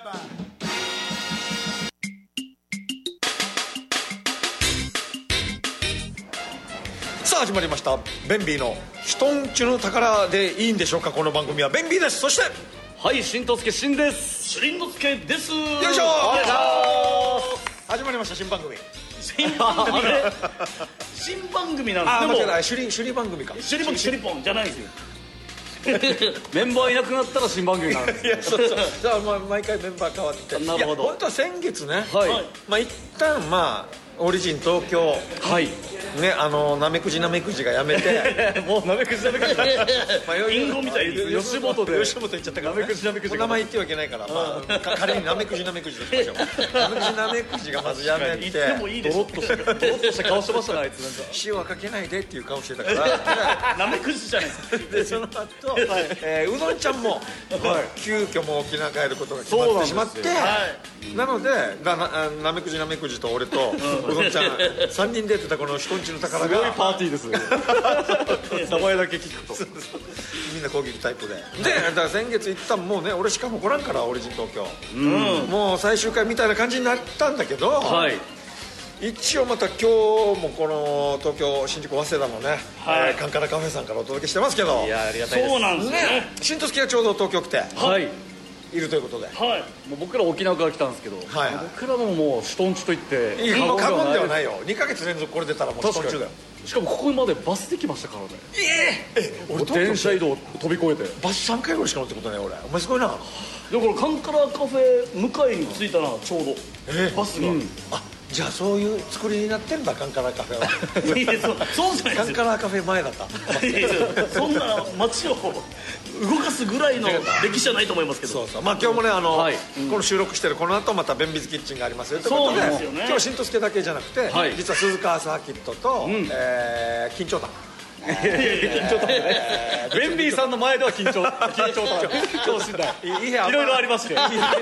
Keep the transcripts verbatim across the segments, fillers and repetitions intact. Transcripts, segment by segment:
さあ始まりましたベンビーの人んちの宝でいいんでしょうか。この番組はベンビーです。そしてはい、しんとすけしんです。 しりんのすけです。よよいしょー。始まりました新番組。 新番組新番組なんです。 ああ間違えでもない、首里首里番組か。 シュリポンシュリポンじゃないんですよ。 メンバーいなくなったら新番組になるんですいやそうそうじゃあまあ毎回メンバー変わってなるほどいや本当は先月ね、 はい、 まあ一旦まあオリジン東京はいね、あのなめくじなめくじがやめてもうなめくじなめくじまあ隠語みたいです吉本で吉本行っちゃったから、ね、 なめくじなめくじが名前言ってはいけないから、まあ、か仮になめくじなめくじとしましょう。なめくじなめくじがまずやめて言ってもいいでしょ。 ドロッとしたドロッとした顔してましたねあいつ。なんか塩はかけないでっていう顔してたからなめくじじゃないですか。 でその後、えーうどんちゃんも、急遽もう沖縄帰ることが決まってしまって、なのでなななめくじなめくじと俺とうどんちゃんさんにんでやってたこの人んちの宝がすごいパーティーですね名前だけ聞くとみんな攻撃タイプででだから先月行ったんもうね俺しかも来らんからオリジン東京、 うん、 もう最終回みたいな感じになったんだけど、 はい、 一応また今日もこの東京新宿早稲田のね、 はいえーカンカラカフェさんからお届けしてますけど、 いやありがたいです。 そうなんですね。 ね新都月がちょうど東京来てはいいるということで、 はい。 もう僕ら沖縄から来たんですけど、 はいはい僕らももう人んちと言っていやもう過言ではないよ。 よ。にかげつ連続これ出たらもう人んちだよ。 しかもここまでバスで来ましたからね。 ええ俺電車移動飛び越えて、 バスさんかいぐらいしか乗ってことね俺。お前すごいな。 だからカンカラカフェ向かいに着いたなちょうど、 えバスが、 うんあじゃあそういう作りになってんだカンカラカフェは。 いやそうそうじゃないカンですカラカフェ前だった。 よ。いやいやそんな街を動かすぐらいの歴史じゃないと思いますけど。 そうそうまあ今日もねあの、 はいこの収録してるこの後また便秘キッチンがありますよということで、 そうなんですよね今日新都助だけじゃなくて、 はい実は鈴川サーキットと、 んえー緊張感。 緊張感ね。ベンビーさんの前では緊張緊張感超しんどい。 いいいやいろいろありまして。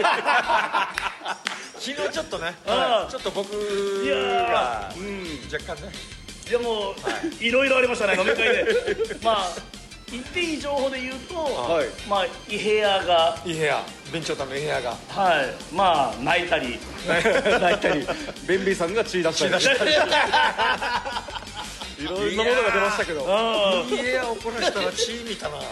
昨日ちょっとね、 ああちょっと僕いやがー若干ねいやもう、い、ろいろありましたね飲み会で。まあ言っていい情報で言うと、 はいまあイヘアがいい部屋備長炭のいい部屋がはいまあ泣いたり泣いたり、ベンビーさんが血出したり、 血出しいろんなものが出ましたけど。 いい部屋をこなしたら血見たな。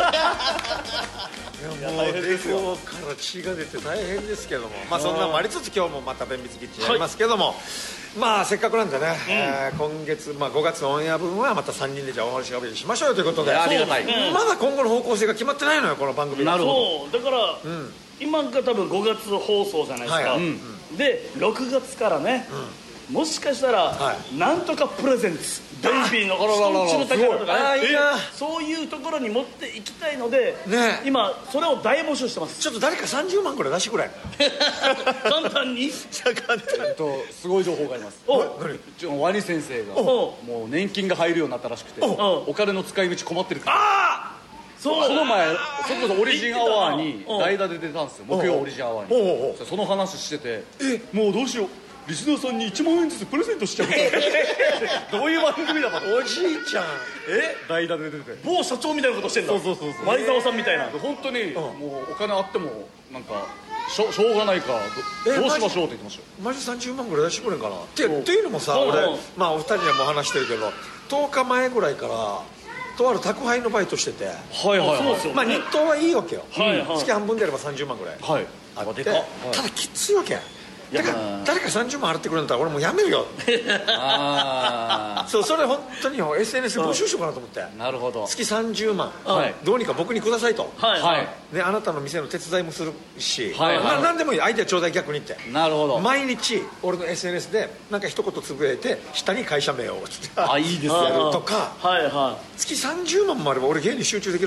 いやもうデコから血が出て大変ですけども、まあそんなのもありつつ今日もまた便秘キッチンやりますけども、まあせっかくなんでね、えー今月、まあ、ごがつのオンエア分はまたさんにんでじゃあお話しゃべりしましょうよということで、 ありがたい。 うんまだ今後の方向性が決まってないのよこの番組。 なるほど。 そうだから、今が多分ごがつ放送じゃないですか、 はいうんでろくがつからね、もしかしたら、 はなんとかプレゼンツベイビーのあらららら人んちの宝とかねあーいいなそういうところに持っていきたいので、 ね今それを大募集してますちょっと誰かさんじゅうまんくらい出してくれ。 簡単にえっとすごい情報があります。 お何ちょワニ先生がおもう年金が入るようになったらしくて、 おお金の使い道困ってるから。 あそうこの前それこそオリジンアワーにうん代打で出たんですよ。木曜オリジンアワーおうおうおうに。その話してて、もうどうしよう、リスナーさんにいちまんえんずつプレゼントしちゃうどういう番組だかおじいちゃんえ代打で出てて、 某社長みたいなことしてんだ。 そうそうそうそう前澤さんみたいな。 本当にもうお金あってもなんかしょしょうがないからえどどうしましょうって言ってましたよ。 マジさんじゅうまんぐらい出してくれんかなってそうっていうのもさそう俺そうまあお二人にはもう話してるけどとおかまえぐらいからとある宅配のバイトしてて、 はいはいそうですよね、 まあ日当はいいわけよ、 はいはい月半分であればさんじゅうまんぐらいはいあって、 でかっただきついわけだからうん誰かさんじゅうまん払ってくれんだったら俺もうやめるよあそうそれ本当に エスエヌエス で募集しようかなと思って、 あなるほど。 月さんじゅうまん、 はいどうにか僕にくださいと、 はいはいね、あなたの店の手伝いもするし、 はいはいな何でもいい相手はちょうだい逆にってなるほど。 毎日俺の エスエヌエス でなんか一言つぶやいて下に会社名をつってあいいですやよ。 るとかはいは月さんじゅうまんもあれば俺芸に集中できる